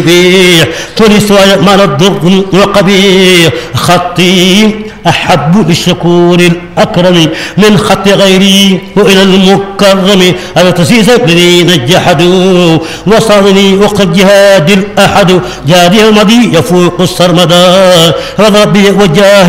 فيه تونس مال الضر وقبيح خطي أحب للشكور الأكرم من خط غيري وإلى المكرم أنا تسيس الذين جحدوا وصرني وقد جهاد الأحد جادي المضي يفوق السرمدا رضى بي وجاه